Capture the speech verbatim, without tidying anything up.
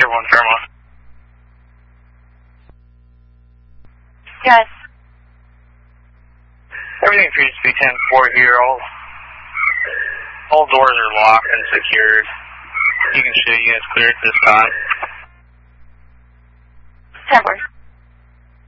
Pier one Fairmont. Yes. Everything for H P ten four here. All, all doors are locked and secured. You can show units clear at this time. ten four.